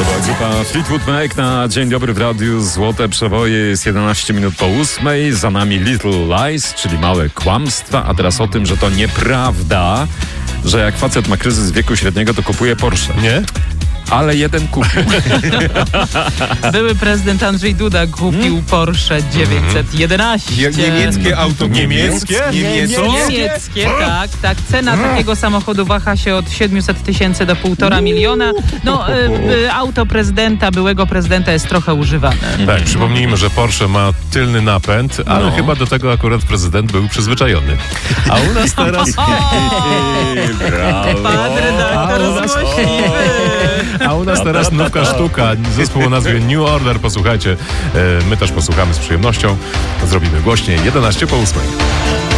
Grupa Fleetwood Mac na Dzień Dobry w Radiu. Złote przeboje, jest 11 minut po 8. Za nami Little Lies, czyli małe kłamstwa. A teraz o tym, że to nieprawda, że jak facet ma kryzys wieku średniego, to kupuje Porsche. Nie? Ale jeden kupił. Były prezydent Andrzej Duda kupił Porsche 911. Niemieckie auto. Niemieckie? Niemieckie, tak. Cena takiego samochodu waha się od 700 tysięcy do 1,5 miliona. No, auto prezydenta, byłego prezydenta jest trochę używane. Tak, przypomnijmy, że Porsche ma tylny napęd, ale chyba do tego akurat prezydent był przyzwyczajony. A u nas teraz... Pan redaktor złośliwy. A u nas teraz nówka sztuka, zespół o nazwie New Order. Posłuchajcie, my też posłuchamy z przyjemnością. Zrobimy głośniej, 11 po 8.